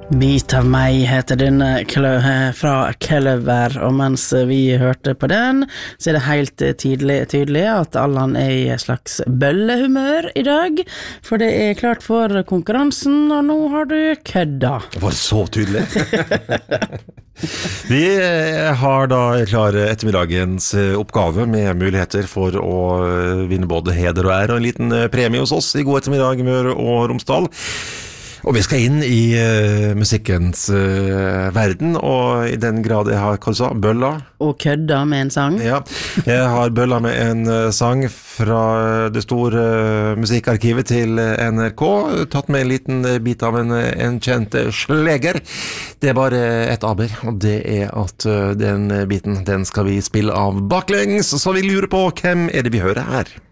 Bit av meg heter denne fra Clever, og mens vi hørte på den, så det helt tydelig at Allan i slags bøllehumør i dag, for det klart for konkurransen, og nå har du kødda. Det var så tydelig. Vi har da klar ettermiddagens oppgave med muligheter for å vinne både heder og ære og en liten premie hos oss i God ettermiddag, Møre og Romsdal. Og vi skal inn i musikkens verden, og i den grad jeg har, hva du sa, bølla. Og kødda med en sang. Ja, jeg har bølla med en sang fra det store musikkarkivet til NRK, tatt med en liten bit av en kjent sleger. Det bare et aber, og det at den biten, den skal vi spille av baklengs, så vi lurer på hvem det vi hører her.